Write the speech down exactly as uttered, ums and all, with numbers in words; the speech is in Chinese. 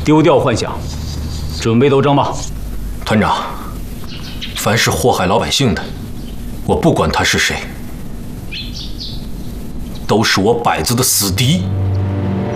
丢掉幻想，准备斗争吧。 团长，凡是祸害老百姓的，我不管他是谁，都是我摆子的死敌。